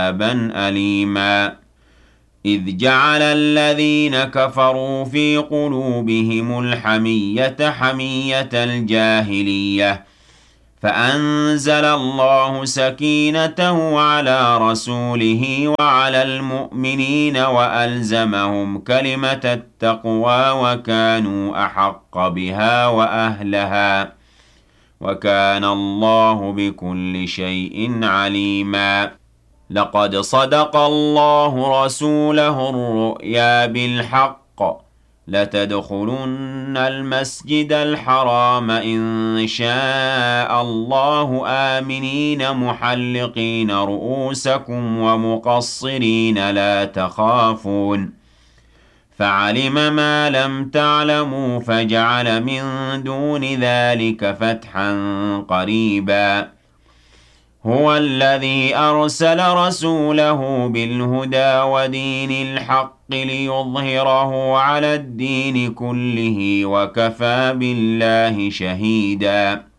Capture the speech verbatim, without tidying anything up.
عذابًا أليمًا إذ جعل الذين كفروا في قلوبهم الحمية حمية الجاهلية فأنزل الله سكينته على رسوله وعلى المؤمنين وألزمهم كلمة التقوى وكانوا أحق بها وأهلها وكان الله بكل شيء عليما لقد صدق الله رسوله الرؤيا بالحق لتدخلن المسجد الحرام إن شاء الله آمنين محلقين رؤوسكم ومقصرين لا تخافون فعلم ما لم تعلموا فجعل من دون ذلك فتحا قريبا هو الذي أرسل رسوله بالهدى ودين الحق ليظهره على الدين كله وكفى بالله شهيدا